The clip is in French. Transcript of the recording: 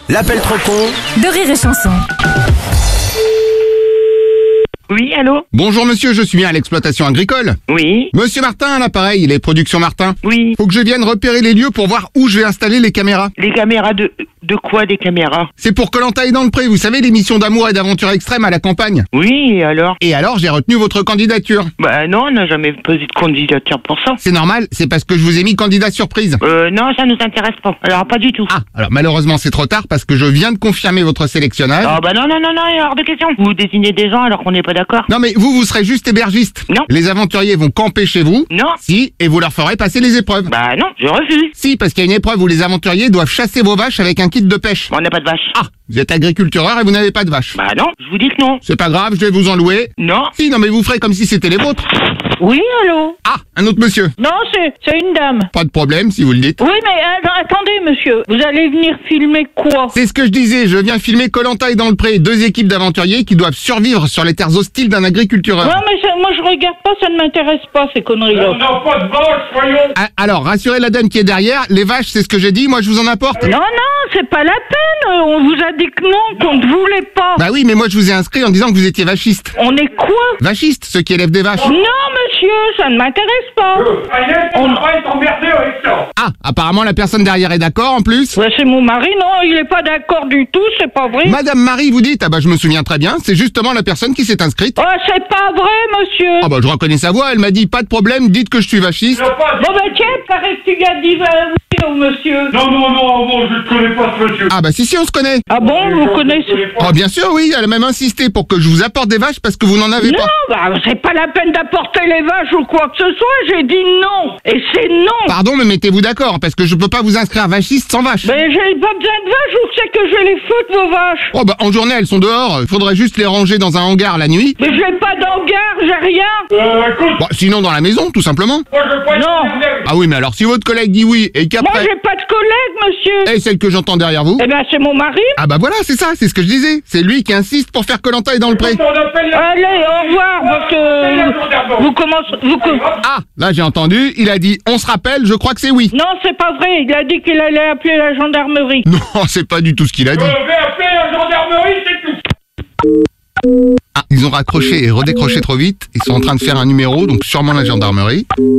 L'appel trop con de Rire et Chanson. Oui, allô? Bonjour monsieur, je suis bien à l'exploitation agricole. Oui, Monsieur Martin à l'appareil, il est production Martin. oui. Faut que je vienne repérer les lieux pour voir où je vais installer les caméras. Les caméras de quoi, des caméras? C'est pour Koh-Lanta et dans le pré, vous savez l'émission d'amour et d'aventure extrême à la campagne. Oui, et alors? Et alors j'ai retenu votre candidature. Bah non, on n'a jamais posé de candidature pour ça. C'est normal, c'est parce que je vous ai mis candidat surprise. Non, ça nous intéresse pas. Alors, pas du tout. Ah, alors malheureusement c'est trop tard parce que je viens de confirmer votre sélectionnage. Ah bah non, il est hors de question. Vous désignez des gens alors qu'on n'est pas d'accord. Non mais vous serez juste hébergiste. Non. Les aventuriers vont camper chez vous. Non. Si, et vous leur ferez passer les épreuves. Bah non, je refuse. Si, parce qu'il y a une épreuve où les aventuriers doivent chasser vos vaches avec un kit de pêche. On n'a pas de vache. Ah, vous êtes agriculteur et vous n'avez pas de vaches. Bah non, je vous dis que non. C'est pas grave, je vais vous en louer. Non. Si, non mais vous ferez comme si c'était les vôtres. Oui, allô? Ah, un autre monsieur. Non, c'est une dame. Pas de problème si vous le dites. Oui, mais attendez, monsieur. Vous allez venir filmer quoi? C'est ce que je disais, je viens filmer Koh-Lanta et dans le pré, 2 équipes d'aventuriers qui doivent survivre sur les terres hostiles d'un agriculteur. Non, mais moi, je regarde pas, ça ne m'intéresse pas, ces conneries-là. On n'a pas de vache, voyons. Ah, alors, rassurez la dame qui est derrière, les vaches c'est ce que j'ai dit, moi je vous en apporte. Non, c'est pas la peine. On vous a dit que non, qu'on ne voulait pas. Bah oui, mais moi je vous ai inscrit en disant que vous étiez vachiste. On est quoi? Vachiste, ceux qui élèvent des vaches. Non, monsieur, ça ne m'intéresse pas. Agnès, on va être emmerdé avec ça. Ah, apparemment la personne derrière est d'accord en plus. Ouais, c'est mon mari, non, il est pas d'accord du tout, c'est pas vrai. Madame Marie, vous dites, ah bah je me souviens très bien, c'est justement la personne qui s'est inscrite. Oh, c'est pas vrai, monsieur. Ah bah je reconnais sa voix, elle m'a dit, pas de problème, dites que je suis vachiste. Bon, ben tiens, paraît que tu lui as dit oui au monsieur. Non, je ne connais pas ce monsieur. Ah bah si, on se connaît. Ah bon, vous connaissez? Oh bien sûr, oui, elle a même insisté pour que je vous apporte des vaches parce que vous n'en avez Non, pas. bah, c'est pas la peine d'apporter les vaches ou quoi que ce soit, j'ai dit non. Et c'est non. Pardon, mais mettez-vous d'accord, parce que je peux pas vous inscrire vachiste sans vaches. Mais j'ai pas besoin de vaches, où c'est que je les foutre, vos vaches? Oh bah en journée elles sont dehors, il faudrait juste les ranger dans un hangar la nuit. Mais j'ai pas d'hangar, j'ai rien. Écoute, Bah sinon dans la maison, tout simplement. moi je veux pas être Non. emmerdé. Ah oui, mais alors si votre collègue dit oui et Moi, qu'après... j'ai pas de collègue, monsieur. Et celle que j'entends derrière vous? Eh ben, c'est mon mari. Ah bah voilà, c'est ça, c'est ce que je disais. C'est lui qui insiste pour faire Koh-Lanta et dans le pré. On appelle la... Allez, au revoir, parce que vous commencez... Ah, là j'ai entendu, il a dit on se rappelle, je crois que c'est oui. Non, c'est pas vrai, il a dit qu'il allait appeler la gendarmerie. Non, c'est pas du tout ce qu'il a dit. Je vais appeler la gendarmerie, c'est tout. Ah, ils ont raccroché et redécroché trop vite, ils sont en train de faire un numéro, donc sûrement la gendarmerie.